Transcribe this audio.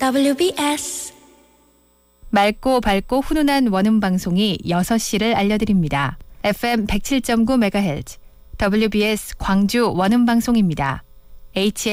WBS 맑고 밝고 훈훈한 원음 방송이 6시를 알려드립니다. FM 107.9MHz WBS 광주 원음 방송입니다.